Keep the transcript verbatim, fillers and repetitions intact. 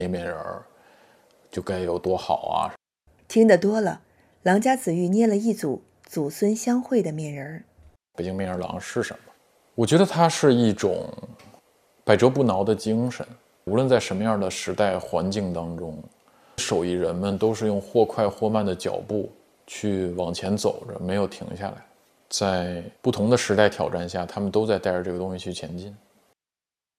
捏面人儿就该有多好啊。 听得多了，郎家子玉捏了一组祖孙相会的面人儿。 北京面人郎是什么？我觉得它是一种百折不挠的精神，无论在什么样的时代环境当中，手艺人们都是用或快或慢的脚步去往前走着，没有停下来。在不同的时代挑战下，他们都在带着这个东西去前进。